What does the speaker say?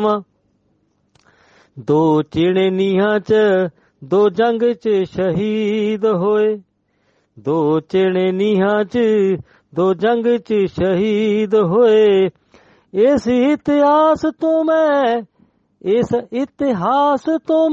ਜਾਵਾਂ। ਦੋ ਚਿਣੇ ਨੀਹਾਂ ਚ ਦੋ ਜੰਗ ਚ ਸ਼ਹੀਦ ਹੋਏ, ਦੋ ਚਿਣੇ ਨੀਹਾਂ ਚ ਦੋ ਜੰਗ ਚ ਸ਼ਹੀਦ ਹੋਏ। ਇਸ ਇਤਿਹਾਸ ਤੋਂ